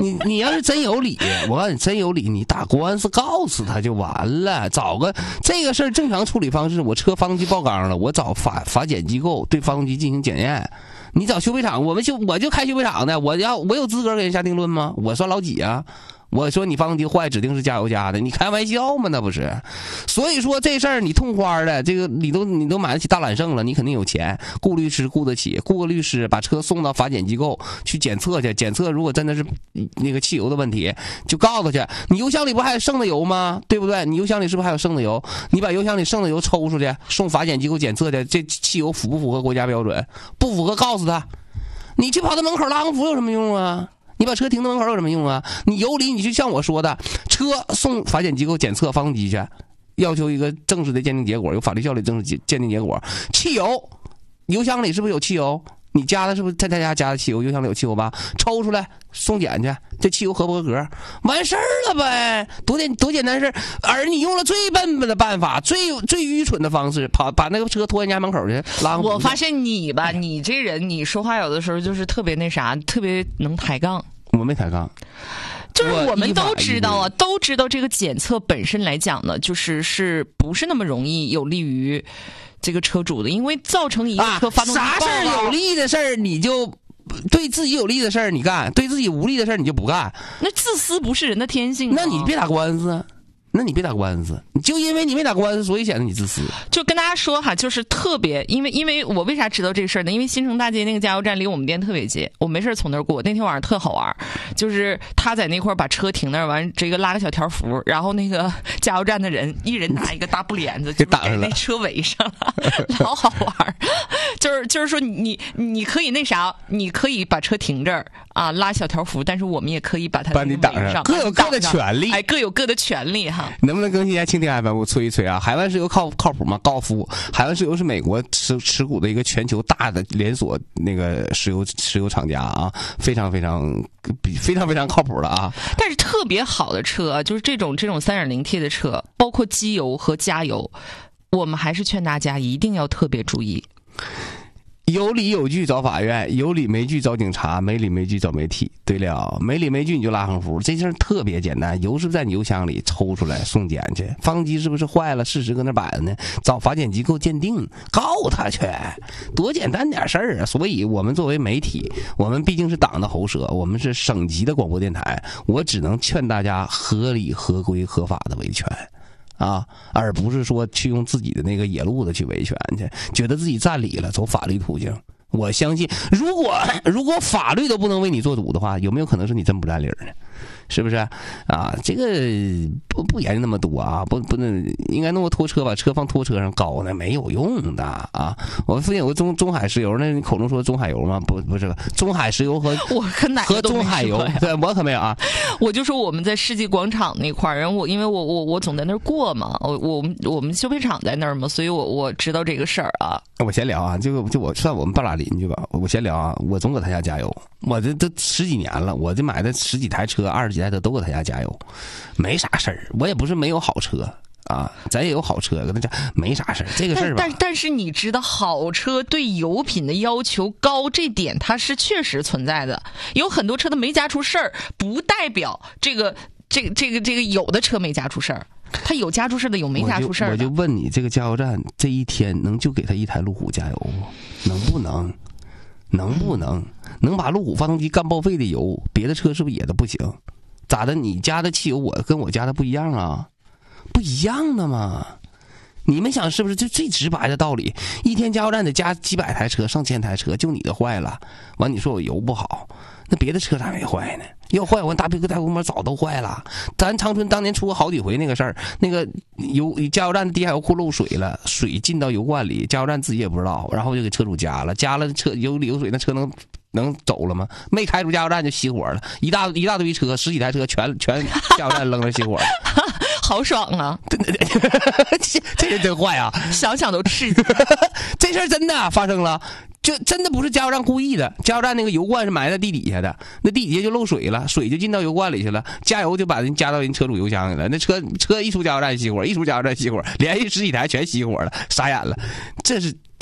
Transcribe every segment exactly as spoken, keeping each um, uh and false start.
你你要是真有理，我告诉你真有理，你打官司告诉他就完了。找个这个事儿正常处理方式，我车发动机爆缸了，我找法法检机构对发动机进行检验。你找修配厂，我们修我就开修配厂的，我要我有资格给人下定论吗？我算老几啊？我说你发动机坏，指定是加油加的，你开玩笑吗？那不是。所以说这事儿你痛花的，这个你都你都买得起大揽胜了，你肯定有钱，雇律师雇得起，雇个律师把车送到法检机构去检测去，检测如果真的是那个汽油的问题，就告诉去。你油箱里不还有剩的油吗？对不对？你油箱里是不是还有剩的油？你把油箱里剩的油抽出去，送法检机构检测去，这汽油符不符合国家标准？不符合，告诉他。你去跑到门口拉横幅有什么用啊？你把车停到门口有什么用啊？你有理你就像我说的，车送法检机构检测发动机去，要求一个正式的鉴定结果，有法律效力正式鉴定结果。汽油油箱里是不是有汽油？你加的是不是在他家加的汽油？油箱里有汽油吧？抽出来送检去，这汽油合不合格？完事儿了呗，多简多简单事儿。而你用了最笨的办法，最最愚蠢的方式，跑把那个车拖人家门口去拉。 我发现你吧，你这人你说话有的时候就是特别那啥，特别能抬杠。 我没抬杠。 就是我们都知道啊，都知道这个检测本身来讲呢，就是是不是那么容易有利于这个车主的，因为造成一个车发动机爆、啊、 啥事儿有利的事儿你就对自己有利的事儿你干，对自己无利的事儿你就不干。 那自私不是人的天性、啊。 那你别打官司。那你别打官司，就因为你没打官司，所以显得你自私。 就跟大家说哈，就是特别，因为因为我为啥知道这个事儿呢？因为新城大街那个加油站离我们店特别近，我没事从那儿过。那天晚上特好玩，就是他在那块儿把车停那儿，完这个拉个小条幅，然后那个加油站的人一人拿一个大布帘子，就给那车围上了，老好玩。就是就是说你你可以那啥，你可以把车停这儿啊，拉小条幅，但是我们也可以把它把你挡上，各有各的权利， 哎，各有各的权利哈。 能不能更新一下蜻蜓 F M？ 我催一催啊！海湾石油靠靠谱吗？高夫，海湾石油是美国持持股的一个全球大的连锁那个石油石油厂家啊，非常非常非常非常靠谱的啊。 但是特别好的车，就是这种这种 三点零 T 的车，包括机油和加油，我们还是劝大家一定要特别注意。 有理有据找法院，有理没据找警察，没理没据找媒体。对了，没理没据你就拉横幅，这事儿特别简单。油是不是在你油箱里抽出来送检去？发动机是不是坏了？事实搁那摆着呢，找法检机构鉴定，告他去，多简单点事儿啊！所以我们作为媒体，我们毕竟是党的喉舌，我们是省级的广播电台，我只能劝大家合理、合规、合法的维权。啊，而不是说去用自己的那个野路子去维权去，觉得自己占理了，走法律途径。我相信，如果如果法律都不能为你做主的话，有没有可能是你真不占理呢？是不是啊？这个不不研究那么多啊，不不能应该弄个拖车把车放拖车上高呢，没有用的啊！我们附近有个中中海石油，那你口中说中海油吗？不不是，中海石油和我可哪和中海油，对我可没有啊。 我就说我们在世纪广场那块儿，然后我因为我我我总在那儿过嘛，我我们我们修配厂在那儿嘛，所以我我知道这个事儿啊。 我闲聊啊，就就我算我们半拉邻居吧，我闲聊啊，我总搁他家加油，我这都十几年了，我这买的十几台车，二十几台车都搁他家加油，没啥事儿。我也不是没有好车啊，咱也有好车，搁他家没啥事儿。这个事儿吧， 但但但是你知道，好车对油品的要求高，这点它是确实存在的。有很多车它没加出事儿，不代表这个这个这个这个有的车没加出事儿。他有加出事的，有没加出事的。 我就问你，这个加油站这一天能就给他一台路虎加油吗？能不能？能不能？能把路虎发动机干报废的油，别的车是不是也都不行？咋的？你加的汽油我跟我加的不一样啊？不一样的嘛。你们想是不是就最直白的道理？一天加油站得加几百台车、上千台车，就你的坏了，完你说我油不好，那别的车咋没坏呢？要坏，我大皮革大锅膜早都坏了。咱长春当年出过好几回那个事儿，那个油加油站的地下油库漏水了，水进到油罐里，加油站自己也不知道，然后就给车主加了，加了车油里有水，那车能能走了吗？没开出加油站就熄火了，一大一大堆车，十几台车全全加油站扔了熄火了。 好爽啊！ 这这人真坏啊！ 想想都刺激。 这事儿真的发生了，就真的不是加油站故意的。加油站那个油罐是埋在地底下的，那地底下就漏水了，水就进到油罐里去了，加油就把人加到人车主油箱里了。那车车一出加油站熄火，一出加油站熄火，连续十几台全熄火了，傻眼了。这是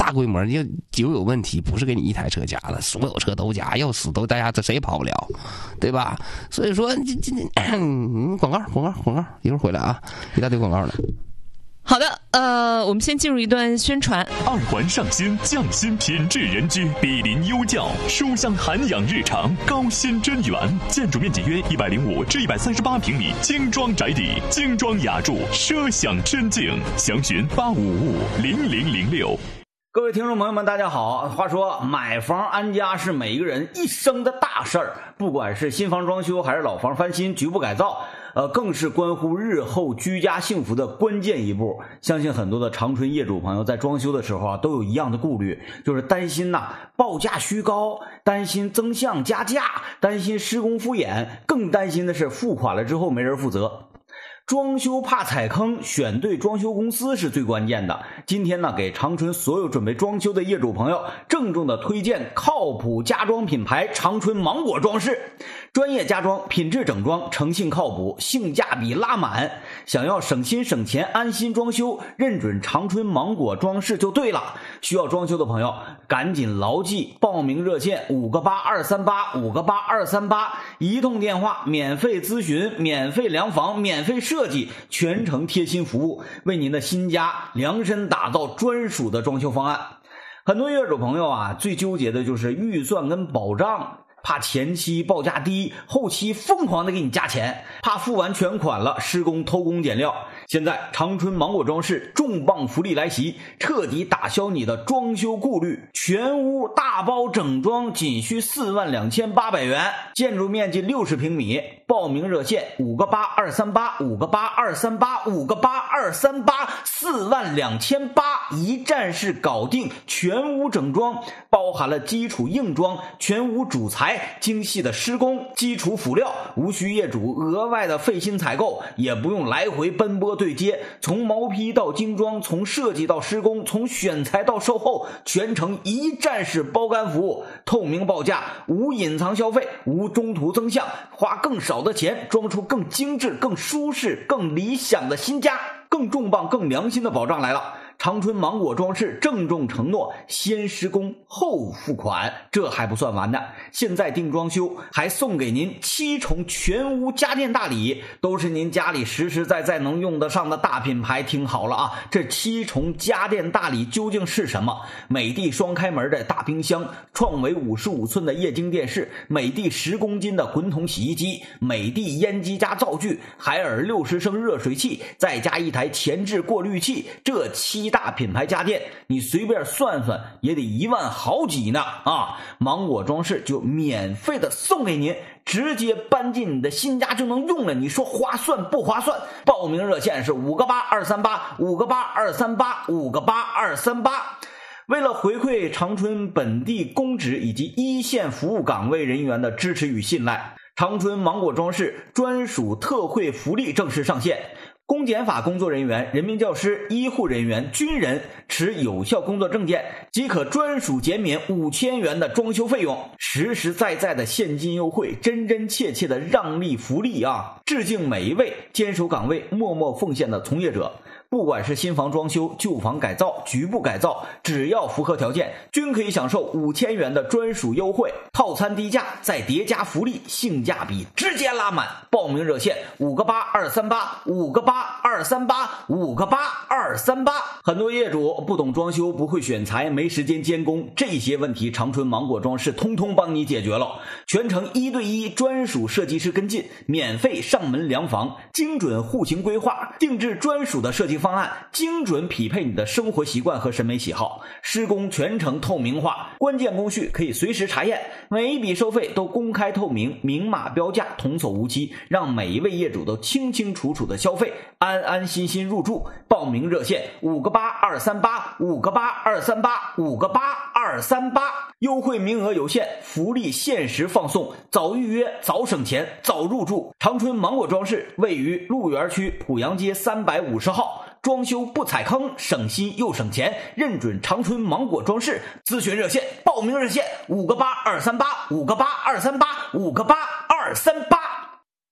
大规模就就有问题，不是给你一台车加了，所有车都加，要死都大家这谁也跑不了，对吧？所以说这这嗯，广告广告广告，一会儿回来啊，一大堆广告了。 好的，呃，我们先进入一段宣传。 二环上新，匠心品质人居，毗邻优教，书香涵养日常，高新真园。建筑面积约一百零五至一百三十八平米，精装宅邸，精装雅筑，奢享真境。详询八五五零零零六。 各位听众朋友们，大家好。话说买房安家是每一个人一生的大事儿，不管是新房装修还是老房翻新、局部改造，呃，更是关乎日后居家幸福的关键一步。相信很多的长春业主朋友在装修的时候啊，都有一样的顾虑，就是担心呐、啊、报价虚高，担心增项加价，担心施工敷衍，更担心的是付款了之后没人负责。装修怕踩坑，选对装修公司是最关键的。今天呢，给长春所有准备装修的业主朋友郑重的推荐靠谱家装品牌长春芒果装饰。专业家装，品质整装，诚信靠谱，性价比拉满。想要省心省钱，安心装修，认准长春芒果装饰就对了。需要装修的朋友赶紧牢记报名热线五个八二三八五个八二三八，一通电话免费咨询，免费量房，免费设计，全程贴心服务，为您的新家量身打造专属的装修方案。很多业主朋友啊，最纠结的就是预算跟保障，怕前期报价低，后期疯狂的给你加钱，怕付完全款了施工偷工减料。现在长春芒果装饰重磅福利来袭，彻底打消你的装修顾虑，全屋大包整装仅需四万两千八百元，建筑面积六十平米。报名热线五个八二三八五个八二三八五个八二三八，四万两千八，一站式搞定，全屋整装，包含了基础硬装、全屋主材、精细的施工、基础辅料，无需业主额外的费心采购，也不用来回奔波对接，从毛坯到精装，从设计到施工，从选材到售后，全程一站式包干服务，透明报价，无隐藏消费，无中途增项，花更少的钱装出更精致、更舒适、更理想的新家。更重磅、更良心的保障来了！长春芒果装饰郑重承诺，先施工后付款。这还不算完呢，现在定装修还送给您七重全屋家电大礼，都是您家里实实在在能用得上的大品牌。听好了啊，这七重家电大礼究竟是什么？美的双开门的大冰箱，创维五十五寸的液晶电视，美的十公斤的滚筒洗衣机，美的烟机加灶具，海尔六十升热水器，再加一台前置过滤器，这七大品牌家电你随便算算也得一万好几呢啊！芒果装饰就免费的送给您，直接搬进你的新家就能用了，你说划算不划算？报名热线是五个八二三八五个八二三八五个八二三八。为了回馈长春本地公职以及一线服务岗位人员的支持与信赖，长春芒果装饰专属特惠福利正式上线。公检法工作人员、人民教师、医护人员、军人持有效工作证件即可专属减免五千元的装修费用，实实在在的现金优惠，真真切切的让利福利啊！致敬每一位坚守岗位、默默奉献的从业者。不管是新房装修、旧房改造、局部改造，只要符合条件，均可以享受五千元的专属优惠，套餐低价再叠加福利，性价比直接拉满。报名热线五个八二三八五个八二三八五个八二三八。很多业主不懂装修，不会选材，没时间监工，这些问题长春芒果装饰通通帮你解决了，全程一对一专属设计师跟进，免费上门量房，精准户型规划，定制专属的设计方案，精准匹配你的生活习惯和审美喜好，施工全程透明化，关键工序可以随时查验，每一笔收费都公开透明，明码标价，童叟无欺，让每一位业主都清清楚楚的消费，安安心心入住。报名热线五个八二三八五个八二三八五个八二三八，优惠名额有限，福利限时放送，早预约早省钱早入住。长春芒果装饰位于鹿园区濮阳街三百五十号，装修不踩坑，省心又省钱，认准长春芒果装饰。咨询热线、报名热线五个八二三八五个八二三八五个八二三八。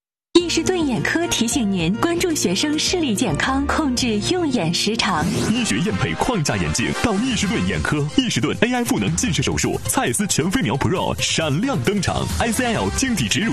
士顿眼科提醒您关注学生视力健康，控制用眼时长。 医学验配框架眼镜到易士顿眼科，易士顿 A I 赋能近视手术，蔡司全飞秒 Pro 闪亮登场 ，I C L 晶体植入。